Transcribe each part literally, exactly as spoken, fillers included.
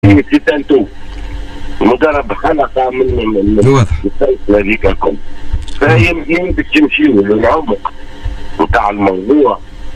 في في تالتو المدرب حلقه من من واضح هذيك الكل. فيمكن باش تمشيو للعمق نتاع الموضوع.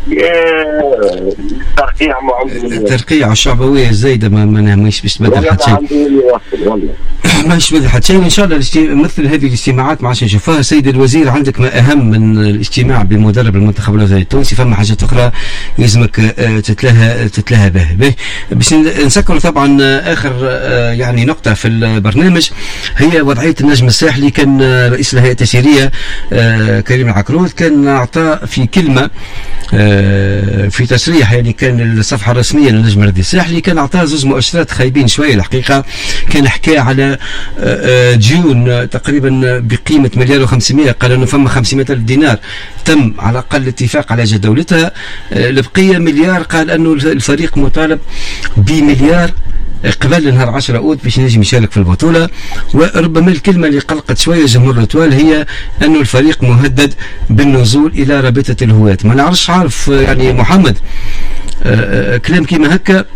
ترقيع ما عندي ترقيع الشعبويه الزايده ما ماهيش باش تبدل حتى شيء. ماهيش تبدل حتى شيء. ان شاء الله مثل هذه الاجتماعات ما عادش نشوفها. سيد الوزير، عندك ما اهم من الاجتماع بمدرب المنتخب الوطني التونسي؟ فما حاجات اخرى يلزمك تتلهى تتلهى به. باش نسكروا طبعا اخر يعني نقطه في البرنامج هي وضعيه النجم الساحلي. كان رئيس الهيئه التسييريه كريم العكروت كان اعطى في كلمه في تصريح يعني كان الصفحه الرسميه للنجم الرياضي الساحلي، كان اعطاه زوج مؤشرات خايبين شويه الحقيقه. كان حكى على ديون تقريبا بقيمه مليار وخمسمائة، قال انه فما خمسمائة الف دينار تم على الاقل الاتفاق على جدولتها. البقيه مليار قال انه الفريق مطالب بمليار قبل نهار عشرة أوت باش نجم يشارك في البطولة. وربما الكلمة اللي قلقت شوية جمهور الإتوال هي أنه الفريق مهدد بالنزول إلى رابطة الهواة. ما نعرفش عارف يعني محمد آآ آآ كلام كيما هكا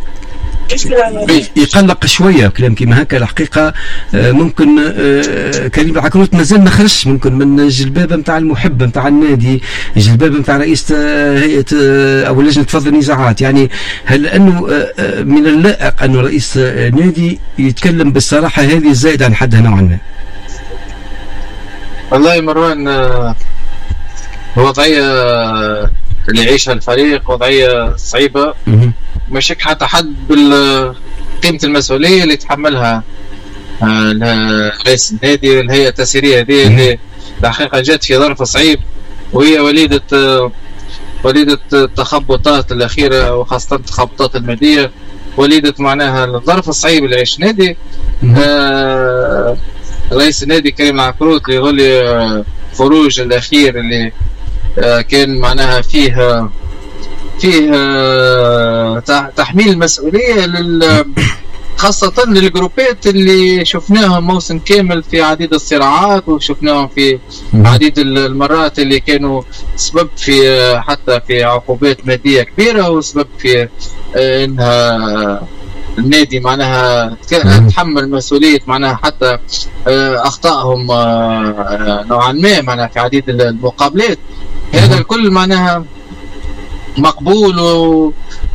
يقلق شويه. كلام كيما هكا الحقيقه ممكن كريم العكروت مازال ما خرجش ممكن من الجلبابه نتاع المحب نتاع النادي، الجلبابه نتاع رئيس هيئه او لجنه فض النزاعات. يعني هل انه من اللائق انه رئيس نادي يتكلم بالصراحه هذه الزايده عن حدها نوعا ما؟ والله مروان، وضعيه اللي يعيشها الفريق وضعيه صعيبه، مش حتى حد بقيمة المسؤولية اللي تحملها رئيس النادي. الهيئة التسييرية هذه اللي الحقيقة جات في ظرف صعيب، وهي وليدة وليدة التخبطات الأخيرة وخاصة التخبطات المادية، وليدة معناها الظرف الصعيب اللي عيش النادي. آه رئيس النادي كريم العكروت اللي يقول لي خروج الأخير اللي آه كان معناها فيه فيه تحميل المسؤولية لل خاصة للجروبات اللي شفناهم موسم كامل في عديد الصراعات، وشفناهم في عديد المرات اللي كانوا سبب في حتى في عقوبات مادية كبيرة، وسبب في انها النادي معناها تحمل مسؤولية معناها حتى اخطائهم نوعا ما معناها في عديد المقابلات. هذا الكل معناها مقبول و...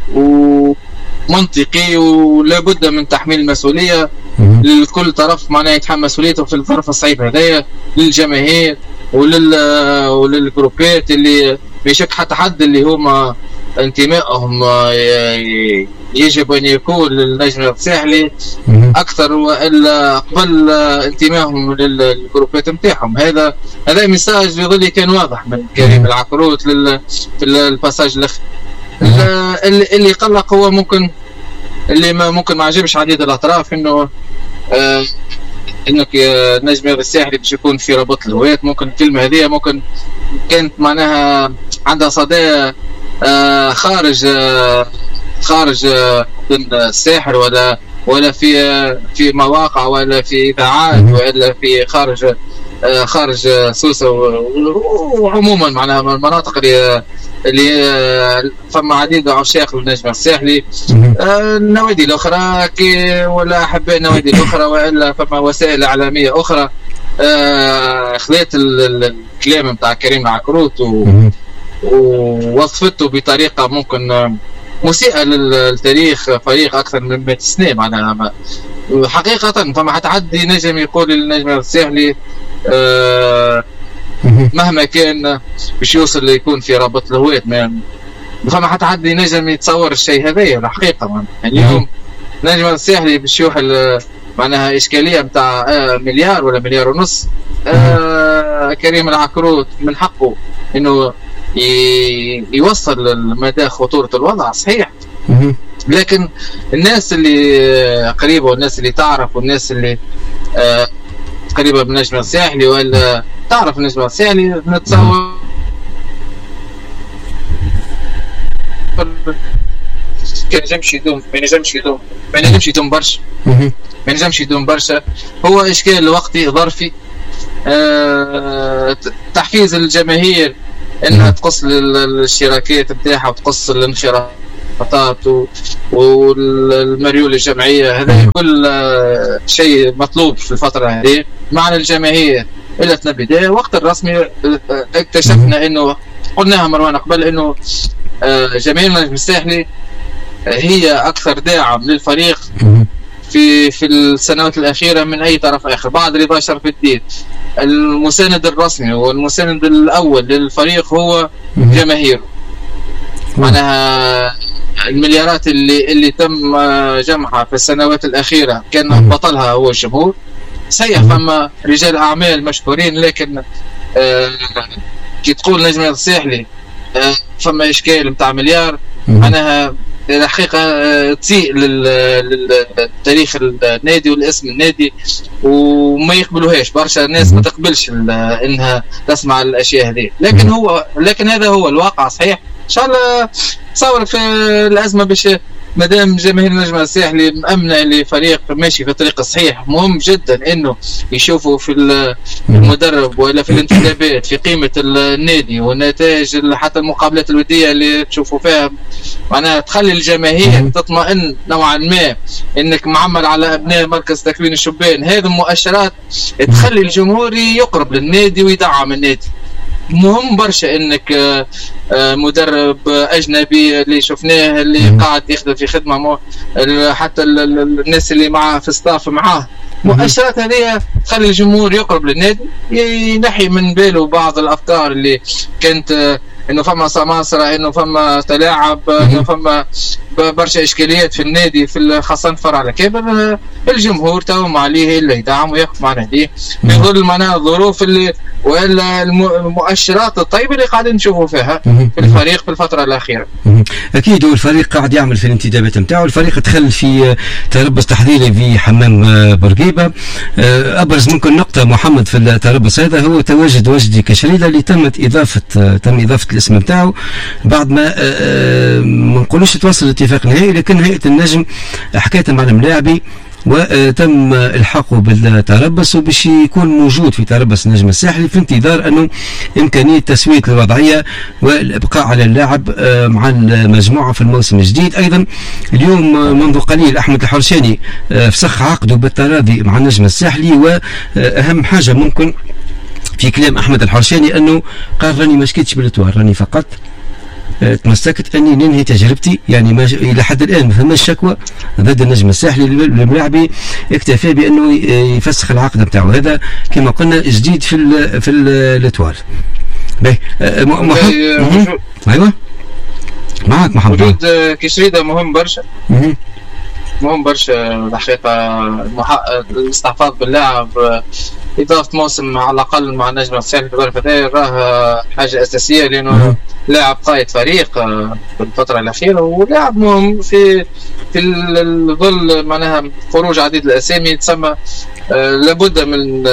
ومنطقي، ولا بد من تحميل المسؤوليه لكل طرف معناه يتحمل مسؤوليته في الظرف الصعيب هذايا، للجماهير ولل وللجروبات اللي بيشك حتى حد اللي هما انتمائهم يجب ان يكون للنجم الساحلي اكثر والا قبل انتمائهم للجروبات نتاعهم. هذا هذا ميساج يظل كان واضح من كريم العكروت لل في الباساج الاخير. اللي قلق هو ممكن اللي ما ممكن ما عجبش عديد الاطراف انه آه انك النجم الساحلي باش يكون في ربط الهواة. ممكن الكلمه هذه ممكن كانت معناها عندها صدى آه خارج آه خارج آه الساحل ولا ولا في آه في مواقع ولا في اذاعات ولا في خارج آه خارج آه سوسه، وعموما معناها من المناطق اللي اللي فما عديد عشاق للنجم الساحلي. آه النوادي الاخرى كي ولا احباء النوادي الاخرى والا فما وسائل اعلاميه اخرى آه خذت الكلام نتاع كريم العكروت ووصفته بطريقه ممكن مسيئه للتاريخ فريق اكثر من مئة سنه. معناها حقيقه فما حتى حد نجم يقول للنجم الساحلي آه مهما كان باش يوصل ليكون في رابط الهواة. ما فما حتى حد ينجم يتصور الشيء هذايا الحقيقه. يعني اليوم نجم الساحلي باش يوحل معناها اشكاليه نتاع آه مليار ولا مليار ونص. آه كريم العكروت من حقه انه يوصل لمدى خطوره الوضع صحيح، لكن الناس اللي قريبه والناس اللي تعرف والناس اللي آه قريبه من النجم الساحلي ولا تعرف النجم الساحلي نتصور ما ينجمش يدوم ما ينجمش يدوم ما ينجمش يدوم برشا ما ينجمش يدوم برشا. هو اشكال وقتي ظرفي. أه تحفيز الجماهير انها تقص الاشتراكات نتاعها وتقص الانخراط خطاط والمريول الجمعيه، هذا كل شيء مطلوب في الفتره هذه. معنى الجماهير الى بدايه وقت الرسمي اكتشفنا انه قلناها مروان قبل انه جماهير النجم الساحلي هي اكثر داعم للفريق في في السنوات الاخيره من اي طرف اخر بعد رضا شرف الدين. المساند الرسمي والمساند الاول للفريق هو جماهيره. معناها المليارات اللي اللي تم جمعها في السنوات الاخيره كان بطلها هو الجمهور. صحيح فما رجال اعمال مشهورين، لكن آه كي تقول نجم الساحلي آه فما اشكال نتاع مليار، معناها الحقيقه آه تسيء للتاريخ النادي والاسم النادي، وما يقبلوهاش برشا ناس، ما تقبلش انها تسمع الاشياء هذه. لكن هو لكن هذا هو الواقع. صحيح ان شاء الله تصور في الازمه باش مادام جماهير النجم الساحلي مأمنة لفريق ماشي في الطريق الصحيح. مهم جدا انه يشوفوا في المدرب ولا في الانتخابات في قيمة النادي والنتائج، حتى المقابلات الودية اللي تشوفوا فيها معناها تخلي الجماهير تطمئن نوعا ما انك معمل على ابناء مركز تكوين الشبان. هذه المؤشرات تخلي الجمهور يقرب للنادي ويدعم النادي. مهم برشا انك مدرب اجنبي اللي شفناه اللي قاعد يخدم في خدمه مو حتى الناس اللي معاه في ستاف معاه، مؤشرات هذه تخلي الجمهور يقرب للنادي، ينحي من باله بعض الافكار اللي كانت انه فما سماسرة، انه فما تلاعب، انه فما برشا اشكاليات في النادي في خاصه فرع الكبر. الجمهور توهم عليه اللي يدعم ويقف مع ناديه في ظل معناها الظروف اللي ولا المؤشرات الطيبه اللي قاعدين نشوفوا فيها في الفريق في الفتره الاخيره. اكيد والفريق قاعد يعمل في الانتدابات نتاعو. الفريق دخل في تربص تحضيري في حمام بورقيبه. ابرز ممكن نقطه محمد في التربص هذا هو تواجد وجدي كشريده اللي تمت اضافه تم اضافه الاسم نتاعو بعد ما ما نقولوش توصل اتفاق نهائي، لكن هيئه النجم حكايه مع الملاعبي وتم الحاقه بالتربص وباش يكون موجود في تربص النجم الساحلي في انتظار انه امكانيه تسويه الوضعيه والابقاء على اللاعب مع المجموعه في الموسم الجديد. ايضا اليوم منذ قليل احمد الحرشاني فسخ عقده بالتراضي مع النجم الساحلي، واهم حاجه ممكن في كلام احمد الحرشاني انه قال راني ما شكيتش بالاتوار، راني فقط تمسكت اني ننهي تجربتي، يعني ما الى حد الان ما فماش شكوى ضد النجم الساحلي. الملاعبي اكتفى بانه يفسخ العقد نتاعو، هذا كما قلنا جديد في ال في الاتوار. باهي محمد ايوه معك محمد. وجود كشريده مهم برشا، مهم برشا الحقيقه. الاستحفاظ باللاعب، إضافة موسم على الأقل مع النجم الساحلي في الظرف هذا راه حاجة أساسية، لأنه لاعب قائد فريق في الفترة الأخيرة ولاعب مهم في في الظل معناها خروج عديد الأسامي. تسمى لابد من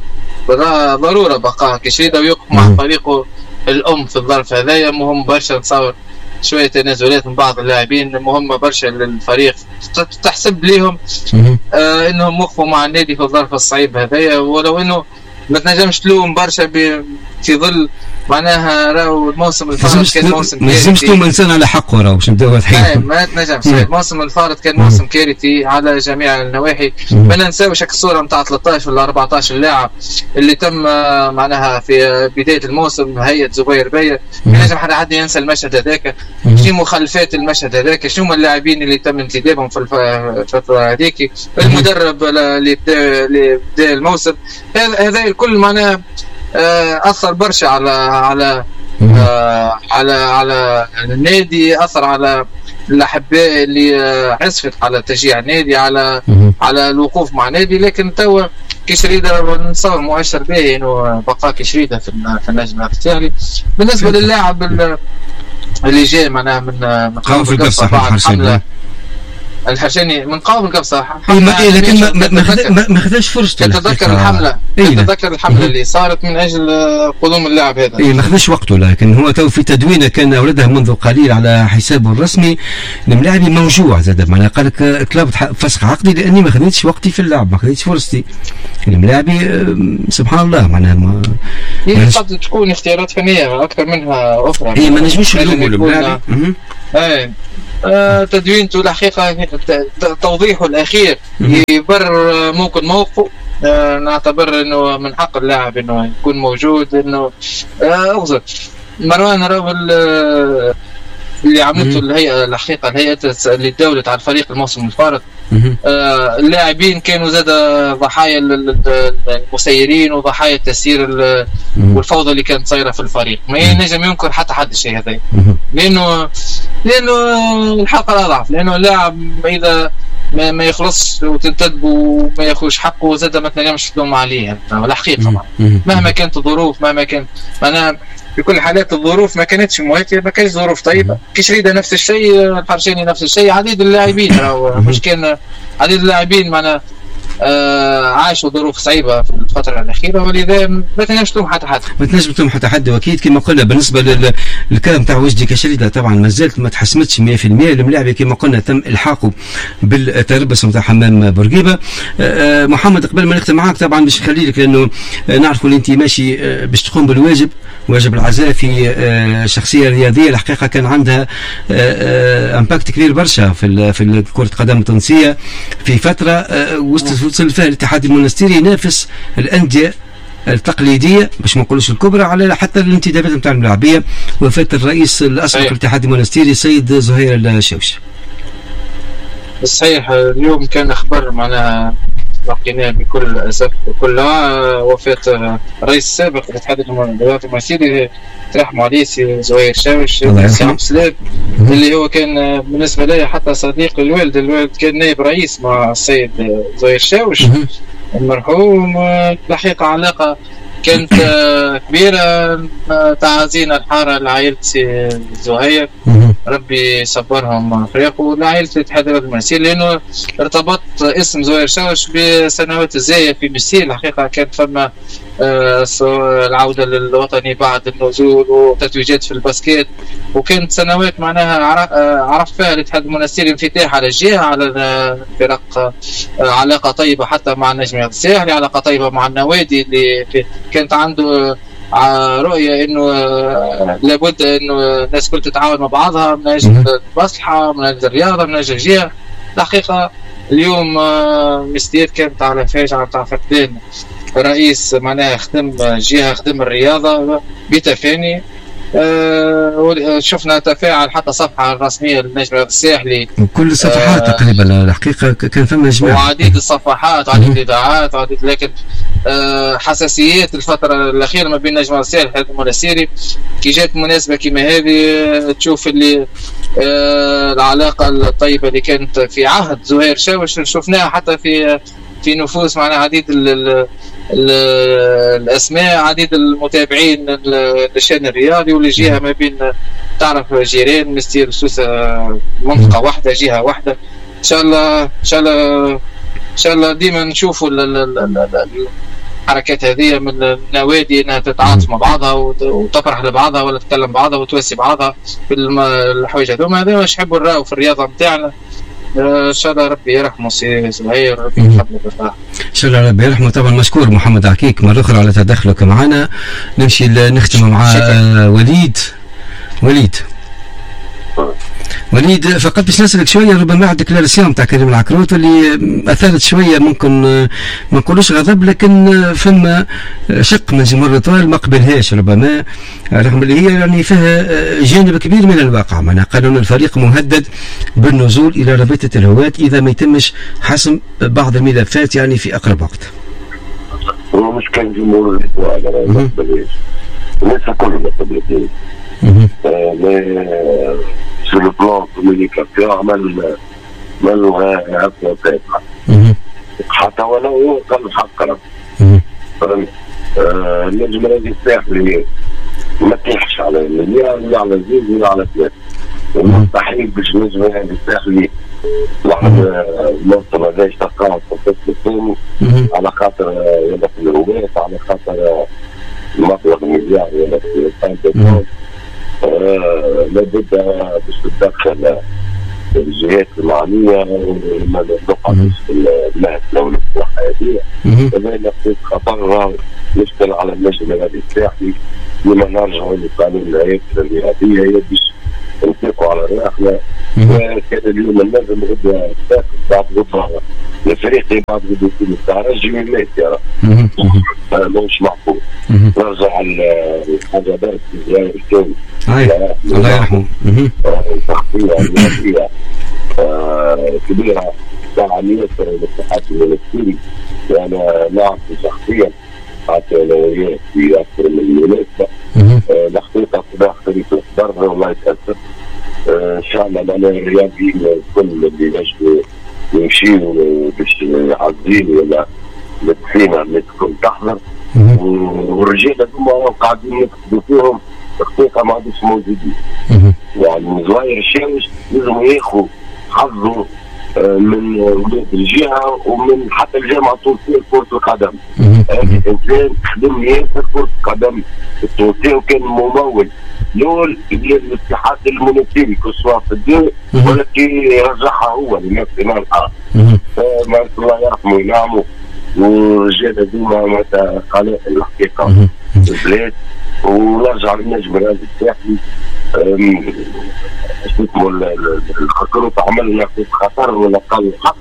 ضرورة بقاء كشريدة ويوقف مع فريقه الأم في الظرف هذايا. مهم برشا نتصور شوية تنازلات من بعض اللاعبين مهمة برشا للفريق، تحسب ليهم آه انهم وقفوا مع النادي في الظرف الصعيب هذايا، ولو انه ما تنجمش تلوم برشا في ظل معناها راهو الموسم الفارط كان موسم كارثي. ما تنجمش تلوم انسان على حقه، راهو باش نبداو واضحين. ما تنجمش. الموسم الفارط كان موسم كارثي على جميع النواحي. ما ننساوش الصوره نتاع ثلاثة عشر ولا أربعة عشر لاعب اللي تم معناها في بدايه الموسم هيئه زبير بيه. ما نجم حدا حد ينسى المشهد هذاك. شنو مخلفات المشهد هذاك، شنو اللاعبين اللي تم انتدابهم في الفتره هذيك، المدرب اللي بدا الموسم هذا الكل معناها اثر برشا على على آه على على النادي، اثر على الاحباء اللي عزفت على تشجيع النادي، على على الوقوف مع النادي. لكن توا كشريده نصور مؤشر باهي انه بقاء كشريده في النجم الساحلي. بالنسبه للاعب اللي جاي معناها من من قاوم في القفصه بعد حمله الحرشاني من قاوم القفصه، لكن ما ما خذاش فرصته. تتذكر الحمله تتذكر الحمله اللي صارت من اجل قدوم اللاعب هذا. اي ما خذاش وقته، لكن هو تو في تدوينه كان اوردها منذ قليل على حسابه الرسمي. الملاعبي موجوع زاد معناها قال لك كلاب فسخ عقدي لاني ما خذيتش وقتي في اللعب، ما خذيتش فرصتي. الملاعبي سبحان الله معناها ما قد تكون اختيارات فنيه اكثر منها اخرى. اي ما نجمش نلوموا الملاعبي. اي آه تدوينته الحقيقه توضيحه الاخير يبرر ممكن موقفه. آه نعتبر انه من حق اللاعب انه يكون موجود، انه آه اغزر مروان راهو اللي عملته الهيئه الحقيقه الهيئه اللي تداولت على الفريق الموسم الفارط. آه اللاعبين كانوا زاد ضحايا المسيرين وضحايا التسيير والفوضى اللي كانت صايره في الفريق. ما ينجم ينكر حتى حد الشيء هذا، لانه لانه الحلقه اضعف، لانه اللاعب اذا ما, ما يخلصش وتنتدب وما ياخذش حقه زاد ما تنجمش تلوم عليه الحقيقه. مهما كانت الظروف، مهما كان انا في كل حالات الظروف ما كانتش مواتيه، ما كانش ظروف طيبه. كشريده نفس الشيء، الحرشاني نفس الشيء، عديد اللاعبين مش كان عديد اللاعبين معنا آه عاشوا ظروف صعيبه في الفتره الاخيره، ولذا ما تنجمش تلوم حتى حد ما تنجمش تلوم حتى حد. واكيد كما قلنا بالنسبه للكلام تاع وجدي كشريده طبعا ما زالت ما تحسمتش مية في المية. الملاعب كما قلنا تم الحاقه بالتربص نتاع حمام بورقيبه. آه محمد قبل ما نختم معاك طبعا باش نخلي لك، لانه نعرفوا اللي انت ماشي آه باش تقوم بالواجب، واجب العزاء في آه شخصيه رياضيه الحقيقه كان عندها آه آه امباكت كبير برشا في في كره القدم التونسيه في فتره آه وصل فيها الاتحاد المنستيري ينافس الانديه التقليديه باش ما نقولوش الكبرى على حتى الانتدابات نتاع الملاعبيه. وفاه الرئيس الاسبق للاتحاد المنستيري السيد زهير الشاوشي. صحيح، اليوم كان اخبار معناها لقيناه بكل اسف كلها وفاه الرئيس السابق للاتحاد المنستيري ترحم عليه سي زهير الشاوش سي سلاب، اللي هو كان بالنسبه لي حتى صديق الوالد. الوالد كان نائب رئيس مع السيد زهير الشاوش المرحوم. الحقيقه علاقه كانت كبيره. تعازينا الحاره لعائله سي زهير، ربي يصبرهم فراقه، ولعائله الاتحاد المنستيري، لانه ارتبط اسم زهير شاوش بسنوات الزايه في ميسيل. الحقيقه كانت فما العوده للوطني بعد النزول وتتويجات في الباسكيت، وكانت سنوات معناها عرف فيها الاتحاد المنستيري انفتاح على الجهه، على الفرق، علاقه طيبه حتى مع النجم الساحلي، علاقه طيبه مع النوادي اللي كانت عنده رؤيه انه لابد انه الناس كل تتعاون مع بعضها من اجل المصلحه، من اجل الرياضه، من اجل الجهه. الحقيقه اليوم مستير كانت على فاجعه تاع فقدان رئيس معناها خدم جهه، خدم الرياضه بتفاني. آه شفنا تفاعل حتى صفحه رسميه للنجم الساحلي، كل الصفحات آه تقريبا الحقيقه كان فما جماعه وعديد الصفحات، عديد الاذاعات، عديد، لكن آه حساسيات الفتره الاخيره ما بين النجم الساحلي والمنستيري. كي جات مناسبه كما هذه تشوف اللي آه العلاقه الطيبه اللي كانت في عهد زهير شاوش شفناها حتى في في نفوس معنا عديد ال ال الاسماء، عديد المتابعين للشان الرياضي والجهه ما بين تعرف جيران مستير سوسه منطقه واحده، جهه واحده. ان شاء الله ان شاء الله ان شاء الله ديما نشوفوا الحركات هذه من النوادي انها تتعاطف مع بعضها وتفرح لبعضها ولا تتكلم بعضها وتواسي بعضها في الحوايج هذوما. هذا واش نحبوا نراو في الرياضه نتاعنا. ان شاء الله ربي يرحمه سي زهير، ربي يرحمه بالراحه ان شاء الله ربي يرحمه. طبعا مشكور محمد عكيك مره اخرى على تدخلك معنا. نمشي نختم مع وليد. وليد وليد فقط باش نسالك شويه، ربما على الديكلاراسيون تاع كريم العكروت اللي اثارت شويه ممكن ما نقولوش غضب، لكن فما شق من جمهور الطوال ما قبلهاش ربما، رغم اللي هي يعني فيها جانب كبير من الواقع. معناها قالوا ان الفريق مهدد بالنزول الى رابطه الهواة اذا ما يتمش حسم بعض الملفات يعني في اقرب وقت. هو مش كان جمهور الطوال ما قبلهاش، الناس كلهم ما قبلتهاش. sur le plan communication عمل عمل عفوا تابعة حتى ولو هو كان حق ربي. فهمت؟ النجم الذي الساحلي ما تيحش على المليار ولا على زيد ولا على ثلاثة. مستحيل باش النجم الذي الساحلي واحد المنصب هذا يشتقى في القسم الثاني على خاطر ولا في الهواة، على خاطر المبلغ مليار ولا في الفايدة. آه لابد باش تتدخل الجهات المعنيه وما نقعدش في المهد الاولى الحياتيه. كذلك خطر يشكل على النجم الذي الساحلي لما نرجعوا لقانون الهيئه الرياضيه باش نتفقوا على رواحنا. وكان اليوم النجم غدا ساكت بعد غدا الفريق بعد غدا يكون الترجي من مات يا راه مش معقول. نرجع الحاجه برك الجزائر الكون الله يرحمه. شخصيه كبيره تاع ياسر الاتحاد الفلسطيني، وانا نعرف شخصيا حتى انا وياه في اكثر من مناسبه. الحقيقه صباح خريف الصدر والله يتاسف. ان شاء الله انا الرياضيين الكل اللي ينجموا يمشيوا باش يعزين ولا السينما اللي تكون تحضر، والرجال هذوما قاعدين يكتبوا فيهم الحقيقه ما عادش موجودين. يعني زواير الشاوش لازم ياخذوا حظه من ولاد الجهه ومن حتى الجامعه التونسيه لكره القدم. هذا انسان خدم ياسر كره القدم التونسيه وكان ممول لول للاتحاد المونيتيري كسوا في الدين، ولكن رجعها هو لنفس مالها. فما الله يرحمه وينعمه. والرجال هذوما معناتها قلائل الحقيقه في البلاد. ونرجع للنجم الرياضي الساحلي. اسمه الخكروت عملنا في خطر ولا قال الحق.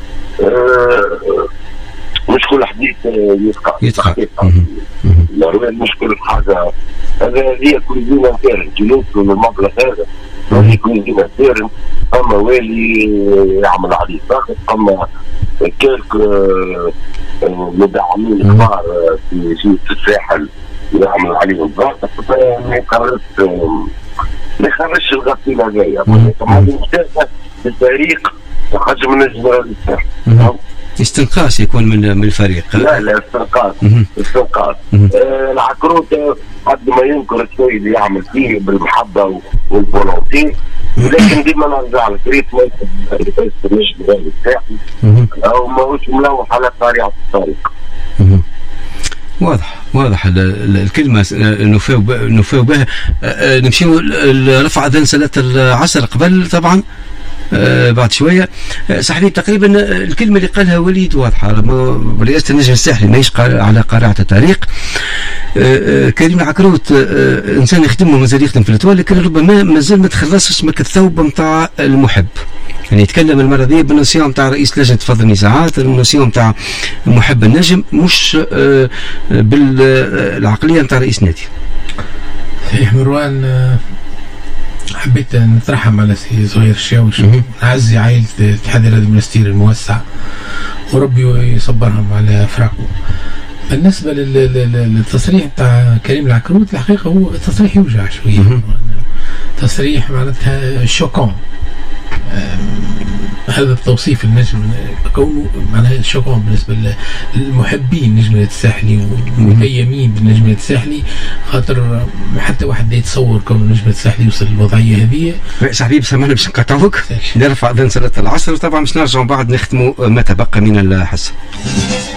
مش كل حديث يتقال يتقال مش كل حاجه. هذا هي كل دينا كارن جلوس من المبلغ هذا هذه كل دينا كارن. اما والي يعمل عليه ضغط، اما كالك مدعمين كبار في جهه الساحل يعمل عليهم ضغط. ما يقررش ما يخرجش الغسيل هذايا. هذه مشتركه في الفريق حجم من الجبال الساحل. استنقاص يكون من من الفريق. لا لا استنقاص استنقاص. آه العكروت قد ما ينكر الشيء اللي يعمل فيه بالمحبه والفولونتي، ولكن ديما نرجع الفريق ما يقدرش النجم الساحل او ماهوش ملوح على طريقه الطريق. واضح واضح الكلمه نفاو نفاو بها. نمشيو لرفع اذان صلاه العصر قبل طبعا آه بعد شويه. آه صاحبي تقريبا الكلمه اللي قالها وليد واضحه. رئاسه النجم الساحلي ماهيش على قارعه التاريخ. آه آه كريم العكروت آه انسان يخدم ومازال يخدم في الاتوال، لكن ربما مازال ما تخلصش مك الثوب نتاع المحب. يعني يتكلم المره ذي بالنسيون نتاع رئيس لجنه فض النزاعات، النسيون نتاع محب النجم، مش آه بالعقليه نتاع رئيس نادي. صحيح مروان. حبيت نترحم على سي زهير الشاوش، نعزي عائلة الاتحاد الرياضي المنستير الموسع، وربي يصبرهم على فراقه. بالنسبة للتصريح بتاع كريم العكروت، الحقيقة هو تصريح يوجع شوية. تصريح معناتها شوكون. هذا التوصيف النجم كونه معناها شوكون بالنسبه للمحبين النجم الساحلي والمتيمين بالنجم الساحلي، خاطر حتى واحد لا يتصور كون النجم الساحلي يوصل للوضعيه هذه. صاحبي سامحني باش نقاطعوك، نرفع اذان صلاه العصر، طبعا باش نرجعوا بعد نختموا ما تبقى من الحصه.